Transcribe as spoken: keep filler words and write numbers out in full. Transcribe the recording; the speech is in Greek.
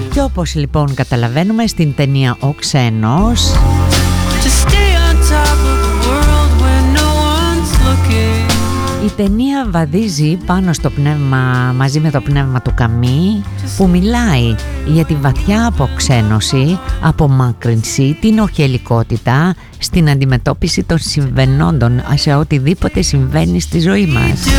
Και όπως λοιπόν καταλαβαίνουμε στην ταινία «Ο Ξένος», η ταινία βαδίζει πάνω στο πνεύμα, μαζί με το πνεύμα του Καμί, που μιλάει για τη βαθιά αποξένωση, απομάκρυνση, την οχελικότητα στην αντιμετώπιση των συμβαινόντων σε οτιδήποτε συμβαίνει στη ζωή μας.